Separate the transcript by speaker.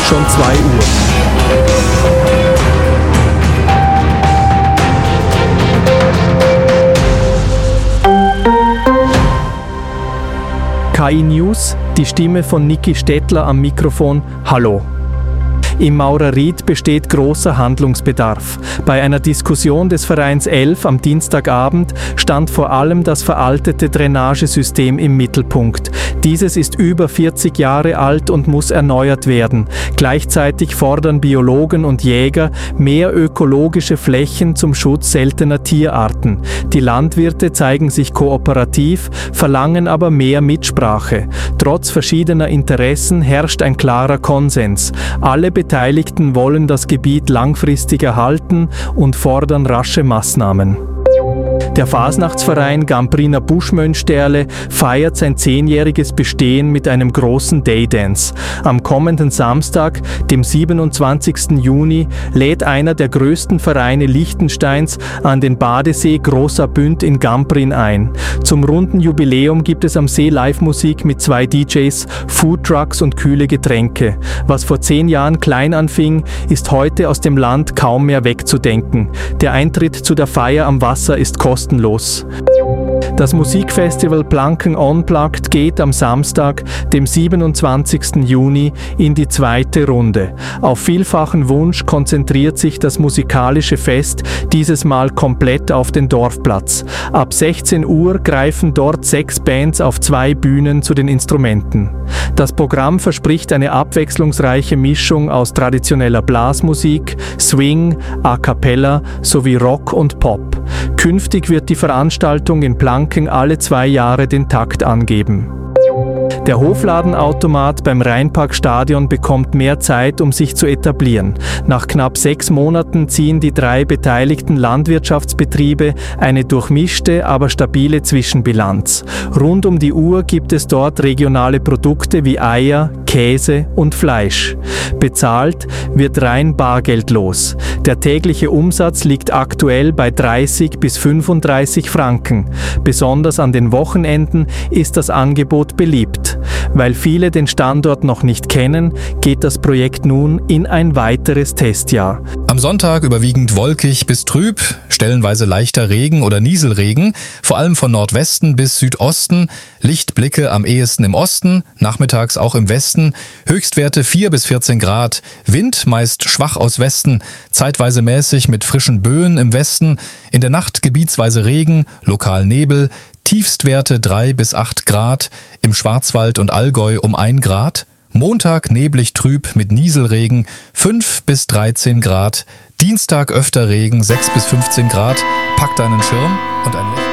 Speaker 1: schon 2 Uhr. KI News, die Stimme von Niki Stettler am Mikrofon. Hallo. Im Maurerried besteht großer Handlungsbedarf. Bei einer Diskussion des Vereins 11 am Dienstagabend stand vor allem das veraltete Drainagesystem im Mittelpunkt. Dieses ist über 40 Jahre alt und muss erneuert werden. Gleichzeitig fordern Biologen und Jäger mehr ökologische Flächen zum Schutz seltener Tierarten. Die Landwirte zeigen sich kooperativ, verlangen aber mehr Mitsprache. Trotz verschiedener Interessen herrscht ein klarer Konsens. Alle Beteiligten wollen das Gebiet langfristig erhalten und fordern rasche Maßnahmen. Der Fasnachtsverein Gambriner Buschmönchsterle feiert sein 10-jähriges Bestehen mit einem großen Daydance. Am kommenden Samstag, dem 27. Juni, lädt einer der größten Vereine Liechtensteins an den Badesee Großer Bünd in Gambrin ein. Zum runden Jubiläum gibt es am See Live-Musik mit 2 DJs, Foodtrucks und kühle Getränke. Was vor 10 Jahren klein anfing, ist heute aus dem Land kaum mehr wegzudenken. Der Eintritt zu der Feier am Wasser ist kostenlos. Das Musikfestival Planken Unplugged geht am Samstag, dem 27. Juni, in die 2. Runde. Auf vielfachen Wunsch konzentriert sich das musikalische Fest dieses Mal komplett auf den Dorfplatz. Ab 16 Uhr greifen dort 6 Bands auf 2 Bühnen zu den Instrumenten. Das Programm verspricht eine abwechslungsreiche Mischung aus traditioneller Blasmusik, Swing, A Cappella sowie Rock und Pop. Künftig wird die Veranstaltung in Planken alle 2 Jahre den Takt angeben. Der Hofladenautomat beim Rheinparkstadion bekommt mehr Zeit, um sich zu etablieren. Nach knapp 6 Monaten ziehen die 3 beteiligten Landwirtschaftsbetriebe eine durchmischte, aber stabile Zwischenbilanz. Rund um die Uhr gibt es dort regionale Produkte wie Eier, Käse und Fleisch. Bezahlt wird rein bargeldlos. Der tägliche Umsatz liegt aktuell bei 30 bis 35 Franken. Besonders an den Wochenenden ist das Angebot beliebt. Weil viele den Standort noch nicht kennen, geht das Projekt nun in ein weiteres Testjahr.
Speaker 2: Am Sonntag überwiegend wolkig bis trüb, stellenweise leichter Regen oder Nieselregen, vor allem von Nordwesten bis Südosten, Lichtblicke am ehesten im Osten, nachmittags auch im Westen, Höchstwerte 4 bis 14 Grad, Wind meist schwach aus Westen, zeitweise mäßig mit frischen Böen im Westen, in der Nacht gebietsweise Regen, lokal Nebel, Tiefstwerte 3 bis 8 Grad, im Schwarzwald und Allgäu um 1 Grad, Montag neblig trüb mit Nieselregen 5 bis 13 Grad, Dienstag öfter Regen 6 bis 15 Grad, pack deinen Schirm und ein Lächeln.